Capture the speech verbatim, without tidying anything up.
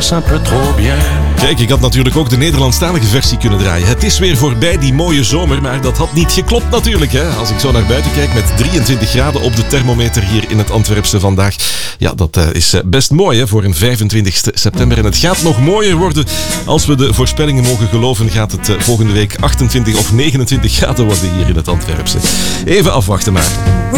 passe un peu trop bien. Kijk, ik had natuurlijk ook de Nederlandstalige versie kunnen draaien. Het is weer voorbij, die mooie zomer, maar dat had niet geklopt natuurlijk. Hè? Als ik zo naar buiten kijk met drieëntwintig graden op de thermometer hier in het Antwerpse vandaag. Ja, dat uh, is best mooi hè, voor een vijfentwintigste september. En het gaat nog mooier worden. Als we de voorspellingen mogen geloven, gaat het uh, volgende week achtentwintig of negenentwintig graden worden hier in het Antwerpse. Even afwachten maar.